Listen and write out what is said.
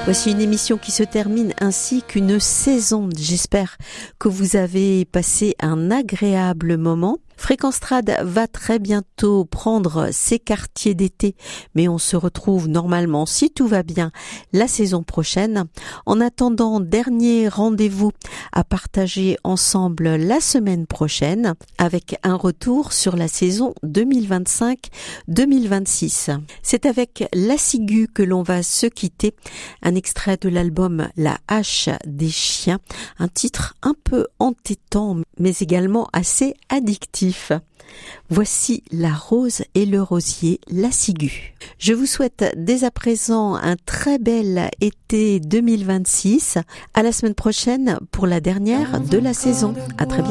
Voici une émission qui se termine ainsi qu'une saison. J'espère que vous avez passé un agréable moment. Fréquence Trad va très bientôt prendre ses quartiers d'été, mais on se retrouve normalement, si tout va bien, la saison prochaine. En attendant, dernier rendez-vous à partager ensemble la semaine prochaine, avec un retour sur la saison 2025-2026. C'est avec La Ciguë que l'on va se quitter. Un extrait de l'album La Hache des Chiens, un titre un peu entêtant, mais également assez addictif. Voici La Rose et le Rosier, La Ciguë. Je vous souhaite dès à présent un très bel été 2026. À la semaine prochaine pour la dernière de la saison. À très bientôt.